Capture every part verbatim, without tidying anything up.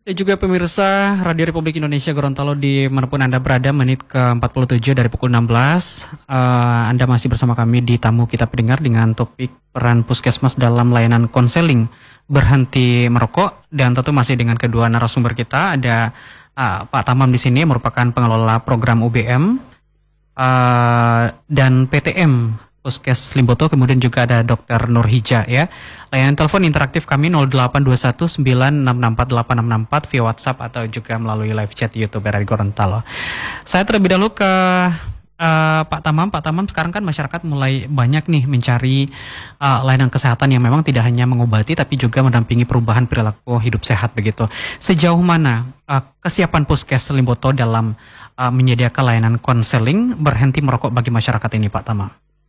Dan juga pemirsa Radio Republik Indonesia Gorontalo di manapun Anda berada, menit ke empat puluh tujuh dari pukul enam belas. Uh, Anda masih bersama kami di Tamu Kita Pendengar dengan topik peran puskesmas dalam layanan konseling berhenti merokok. Dan tentu masih dengan kedua narasumber kita, ada uh, Pak Tamam di sini merupakan pengelola program U B M uh, dan P T M Puskes Limboto, kemudian juga ada Dokter Nur Hija ya. Layanan telepon interaktif kami nol delapan dua satu sembilan enam enam empat delapan enam enam empat via WhatsApp atau juga melalui live chat YouTube R R I Gorontalo. Saya terlebih dahulu ke uh, Pak Tamam. Pak Tamam, sekarang kan masyarakat mulai banyak nih mencari uh, layanan kesehatan yang memang tidak hanya mengobati tapi juga mendampingi perubahan perilaku hidup sehat begitu. Sejauh mana uh, kesiapan Puskes Limboto dalam uh, menyediakan layanan konseling berhenti merokok bagi masyarakat ini, Pak Tamam?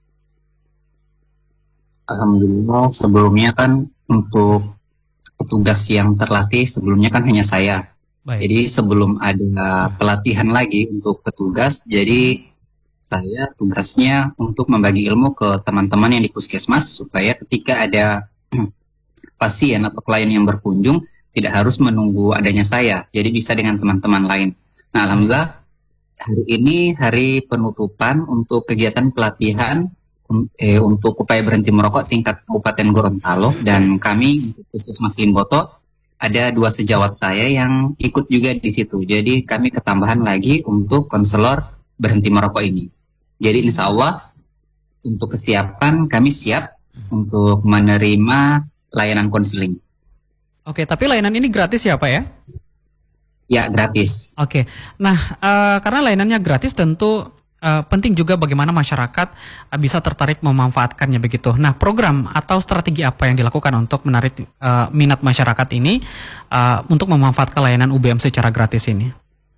Alhamdulillah, sebelumnya kan untuk petugas yang terlatih sebelumnya kan hanya saya. Baik. Jadi sebelum ada pelatihan lagi untuk petugas, jadi saya tugasnya untuk membagi ilmu ke teman-teman yang di puskesmas supaya ketika ada pasien atau klien yang berkunjung tidak harus menunggu adanya saya, jadi bisa dengan teman-teman lain. Nah, alhamdulillah hari ini hari penutupan untuk kegiatan pelatihan Eh, untuk upaya berhenti merokok tingkat Kabupaten Gorontalo, dan kami untuk Puskesmas Limboto ada dua sejawat saya yang ikut juga di situ. Jadi kami ketambahan lagi untuk konselor berhenti merokok ini. Jadi insya Allah untuk kesiapan kami siap untuk menerima layanan konseling. Oke, tapi layanan ini gratis ya Pak ya? Ya, gratis. Oke, nah uh, karena layanannya gratis tentu Uh, penting juga bagaimana masyarakat uh, bisa tertarik memanfaatkannya begitu. Nah, program atau strategi apa yang dilakukan untuk menarik uh, minat masyarakat ini uh, untuk memanfaatkan layanan U B M secara gratis ini?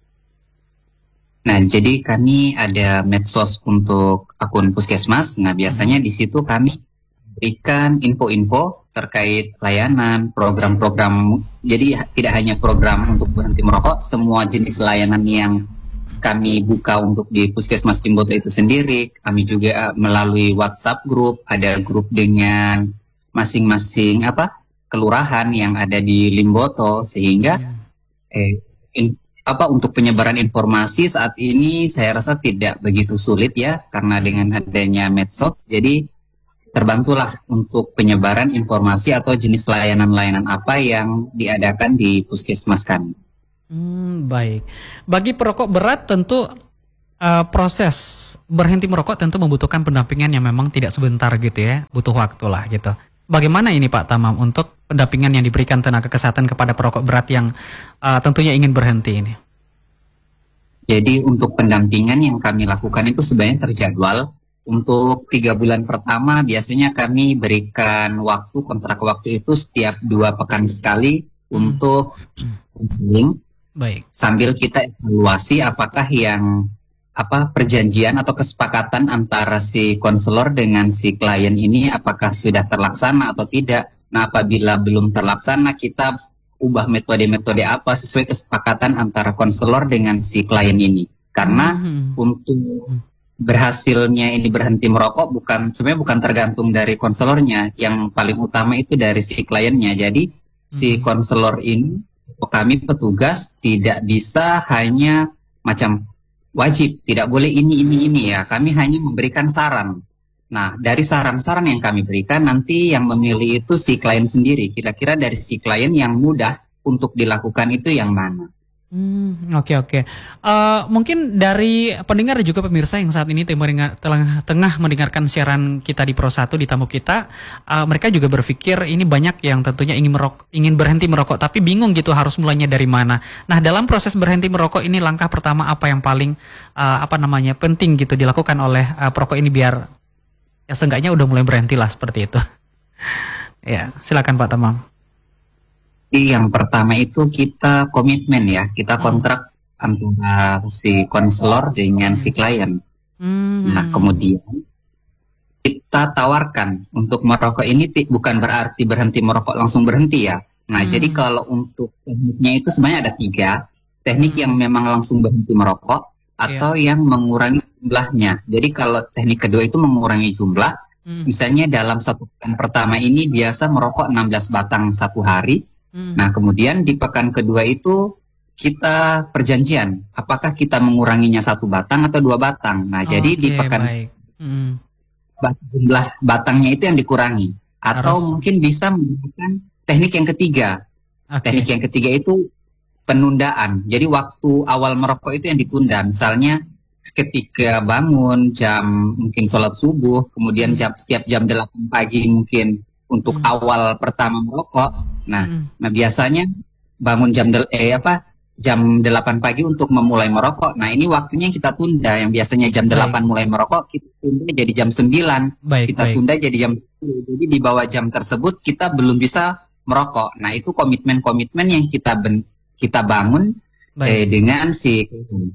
Nah, jadi kami ada medsos untuk akun puskesmas. Nah, biasanya di situ kami berikan info-info terkait layanan, program-program. Jadi tidak hanya program untuk berhenti merokok, semua jenis layanan yang kami buka untuk di Puskesmas Limboto itu sendiri. Kami juga melalui WhatsApp grup, ada grup dengan masing-masing apa kelurahan yang ada di Limboto, sehingga eh, in, apa untuk penyebaran informasi saat ini saya rasa tidak begitu sulit ya, karena dengan adanya medsos, jadi terbantulah untuk penyebaran informasi atau jenis layanan-layanan apa yang diadakan di puskesmas kami. Hmm, baik. Bagi perokok berat tentu uh, proses berhenti merokok tentu membutuhkan pendampingan yang memang tidak sebentar gitu ya, butuh waktu lah gitu. Bagaimana ini Pak Tamam untuk pendampingan yang diberikan tenaga kesehatan kepada perokok berat yang uh, tentunya ingin berhenti ini? Jadi untuk pendampingan yang kami lakukan itu sebenarnya terjadwal. Untuk tiga bulan pertama biasanya kami berikan waktu, kontrak waktu itu setiap dua pekan sekali hmm. untuk konseling. Baik. Sambil kita evaluasi apakah yang apa perjanjian atau kesepakatan antara si konselor dengan si klien ini apakah sudah terlaksana atau tidak. Nah, apabila belum terlaksana, kita ubah metode-metode apa sesuai kesepakatan antara konselor dengan si klien ini. Karena hmm. untuk berhasilnya ini berhenti merokok bukan sebenarnya bukan tergantung dari konselornya, yang paling utama itu dari si kliennya. Jadi hmm. si konselor ini, kami petugas tidak bisa hanya macam wajib, tidak boleh ini, ini, ini ya. Kami hanya memberikan saran. Nah, dari saran-saran yang kami berikan, nanti yang memilih itu si klien sendiri. Kira-kira dari si klien yang mudah untuk dilakukan itu yang mana. Hmm, oke oke. Uh, mungkin dari pendengar dan juga pemirsa yang saat ini tengah, tengah mendengarkan siaran kita di Pro satu di Tamu Kita, uh, mereka juga berpikir ini banyak yang tentunya ingin merokok, ingin berhenti merokok, tapi bingung gitu harus mulainya dari mana. Nah, dalam proses berhenti merokok ini langkah pertama apa yang paling uh, apa namanya penting gitu dilakukan oleh uh, perokok ini biar ya seenggaknya udah mulai berhenti lah seperti itu. Ya, silakan Pak Tamam. Yang pertama itu kita komitmen ya, kita kontrak hmm. antara si konselor dengan si klien. Hmm. Nah, kemudian kita tawarkan untuk merokok ini bukan berarti berhenti merokok langsung berhenti ya. Nah, hmm. jadi kalau untuk tekniknya itu sebenarnya ada tiga. Teknik hmm. yang memang langsung berhenti merokok atau yeah. yang mengurangi jumlahnya. Jadi kalau teknik kedua itu mengurangi jumlah, hmm. misalnya dalam satu pekan pertama ini biasa merokok enam belas batang satu hari. Hmm. Nah, kemudian di pekan kedua itu kita perjanjian, apakah kita menguranginya satu batang atau dua batang. Nah, oh, jadi okay, di pekan hmm. jumlah batangnya itu yang dikurangi. Atau Harus. mungkin bisa menggunakan teknik yang ketiga. Okay. Teknik yang ketiga itu penundaan. Jadi waktu awal merokok itu yang ditunda. Misalnya ketika bangun jam mungkin sholat subuh, kemudian jam setiap jam delapan pagi mungkin untuk hmm. awal pertama merokok. Nah, hmm. nah biasanya bangun jam del eh apa jam delapan pagi untuk memulai merokok. Nah, ini waktunya kita tunda. Yang biasanya jam baik. delapan mulai merokok, kita tunda jadi jam sembilan. Baik, kita baik. tunda jadi jam sepuluh. Jadi di bawah jam tersebut kita belum bisa merokok. Nah, itu komitmen-komitmen yang kita ben kita bangun eh, dengan si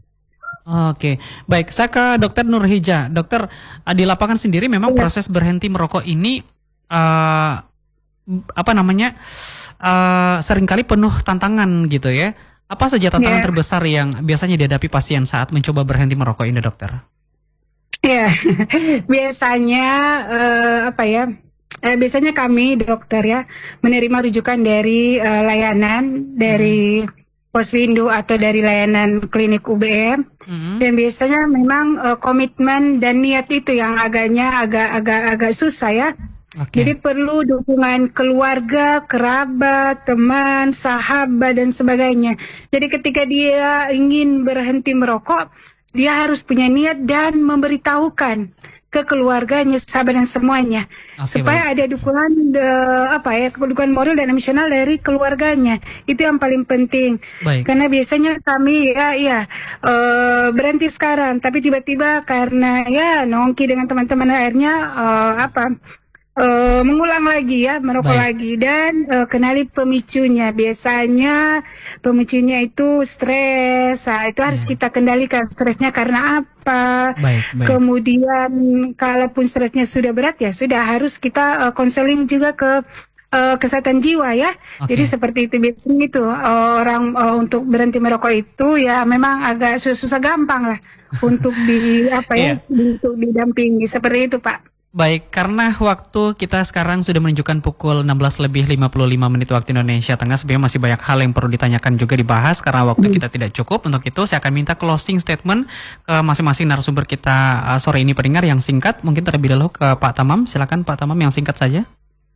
Oke, baik. Saya ke Dokter Nurhija. Dokter, di lapangan sendiri memang proses berhenti merokok ini uh, apa namanya uh, seringkali penuh tantangan gitu ya. Apa saja tantangan yeah. terbesar yang biasanya dihadapi pasien saat mencoba berhenti merokok ini, Dokter? Ya, yeah. biasanya uh, apa ya? Eh, biasanya kami dokter ya menerima rujukan dari uh, layanan dari hmm. Posvindu atau dari layanan klinik U B M, mm-hmm. dan biasanya memang uh, komitmen dan niat itu yang agaknya agak-agak agak susah ya. Okay. Jadi perlu dukungan keluarga, kerabat, teman, sahabat dan sebagainya. Jadi ketika dia ingin berhenti merokok, dia harus punya niat dan memberitahukan ke keluarganya, sahabat dan semuanya, okay, supaya baik. ada dukungan de, apa ya, dukungan moral dan emosional dari keluarganya. Itu yang paling penting. Baik. Karena biasanya kami ya, ya uh, berhenti sekarang, tapi tiba-tiba karena ya nongki dengan teman-teman akhirnya uh, apa? Uh, mengulang lagi ya, merokok Baik. lagi dan uh, kenali pemicunya. Biasanya pemicunya itu stres. Nah, itu harus ya. kita kendalikan stresnya karena apa. Baik, baik. Kemudian kalaupun stresnya sudah berat ya sudah harus kita konseling uh, juga ke uh, kesehatan jiwa ya. Okay. Jadi seperti itu biasanya itu uh, orang uh, untuk berhenti merokok itu ya memang agak susah gampang lah untuk di apa ya, yeah. untuk didampingi seperti itu, Pak. Baik, karena waktu kita sekarang sudah menunjukkan pukul enam belas lebih lima puluh lima menit waktu Indonesia Tengah. Sebenarnya masih banyak hal yang perlu ditanyakan juga dibahas karena waktu kita tidak cukup. Untuk itu saya akan minta closing statement ke masing-masing narasumber kita uh, sore ini pendengar yang singkat. Mungkin terlebih dahulu ke Pak Tamam. Silakan Pak Tamam yang singkat saja.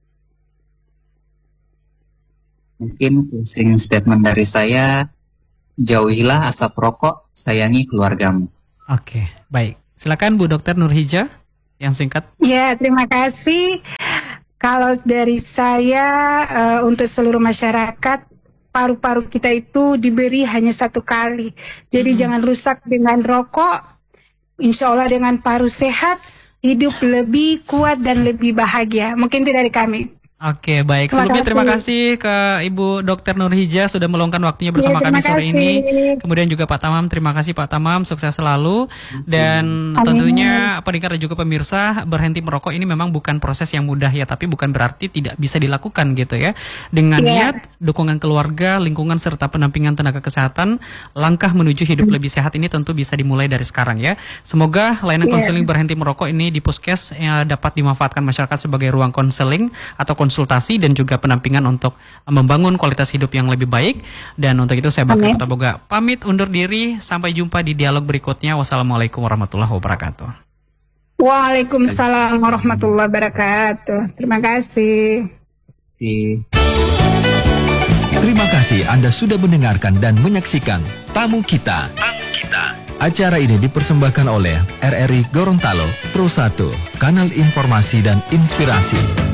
Mungkin closing statement dari saya, jauhilah asap rokok, sayangi keluargamu. Oke, baik. Silakan Bu Dokter Nurhija. Yang singkat. Ya, terima kasih. Kalau dari saya uh, untuk seluruh masyarakat, paru-paru kita itu diberi hanya satu kali. Jadi hmm. jangan rusak dengan rokok. Insya Allah dengan paru sehat, hidup lebih kuat dan lebih bahagia. Mungkin itu dari kami. Oke, baik. Terima Sebelumnya kasih. terima kasih ke Ibu Dokter Nurhija sudah meluangkan waktunya bersama ya, kami sore kasih. ini. Kemudian juga Pak Tamam, terima kasih Pak Tamam, sukses selalu. Dan Amin. tentunya pendengar dan juga pemirsa, berhenti merokok ini memang bukan proses yang mudah ya, tapi bukan berarti tidak bisa dilakukan gitu ya. Dengan ya. niat, dukungan keluarga, lingkungan serta pendampingan tenaga kesehatan, langkah menuju hidup lebih sehat ini tentu bisa dimulai dari sekarang ya. Semoga layanan konseling ya. berhenti merokok ini di Puskes ya, dapat dimanfaatkan masyarakat sebagai ruang konseling atau konsultasi dan juga pendampingan untuk membangun kualitas hidup yang lebih baik. Dan untuk itu saya Bakri Pataboga pamit undur diri. Sampai jumpa di dialog berikutnya. Wassalamualaikum warahmatullahi wabarakatuh. Waalaikumsalam warahmatullahi wabarakatuh. Terima kasih. Si. Terima kasih Anda sudah mendengarkan dan menyaksikan Tamu Kita. Tamu Kita. Acara ini dipersembahkan oleh R R I Gorontalo Pro satu, kanal informasi dan inspirasi.